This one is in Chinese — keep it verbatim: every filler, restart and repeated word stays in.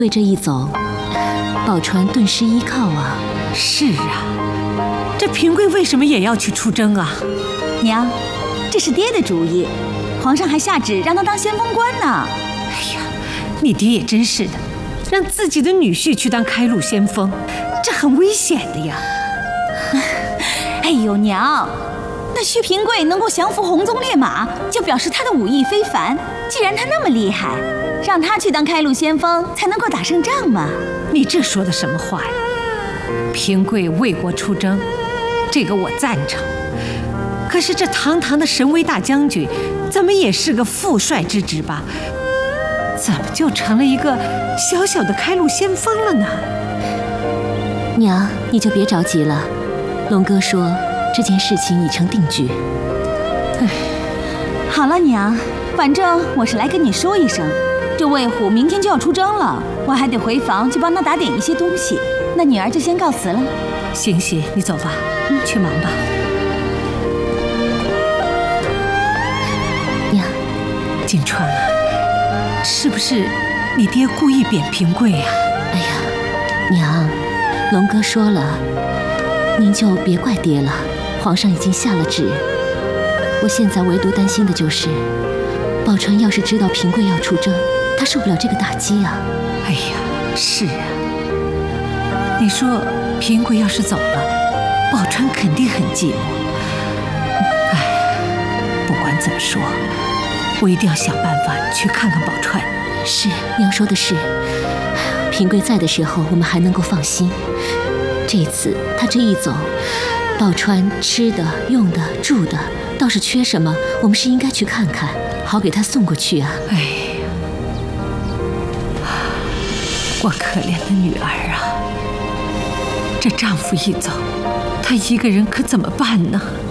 贵这一走，宝钏顿失依靠啊。 是啊，这平贵为什么也要去出征啊？ 娘，这是爹的主意，皇上还下旨让他当先锋官呢。 哎呀，你爹也真是的，让自己的女婿去当开路先锋，这很危险的呀。 哎呦，娘，那薛平贵能够降服红鬃烈马，就表示他的武艺非凡。既然他那么厉害，让他去当开路先锋，才能够打胜仗嘛。 你这说的什么话呀？平贵为国出征，这个我赞成。可是这堂堂的神威大将军，怎么也是个副帅之职吧？怎么就成了一个小小的开路先锋了呢？ 娘，你就别着急了。龙哥说这件事情已成定局。 唉，好了，娘，反正我是来跟你说一声，这魏虎明天就要出征了，我还得回房去帮他打点一些东西。那女儿就先告辞了。 行行，你走吧，嗯，去忙吧。 娘， 金钏啊，是不是你爹故意贬平贵呀？ 哎呀，娘，龙哥说了，您就别怪爹了，皇上已经下了旨。我现在唯独担心的就是，宝钏要是知道平贵要出征，她受不了这个打击啊。 哎呀，是啊。你说平贵要是走了，宝钏肯定很寂寞。哎，不管怎么说，我一定要想办法去看看宝钏。 是，娘说的是，平贵在的时候，我们还能够放心。这次他这一走，宝钏吃的、用的、住的，倒是缺什么，我们是应该去看看，好给他送过去啊。 哎呀，我可怜的女儿啊！这丈夫一走，她一个人可怎么办呢？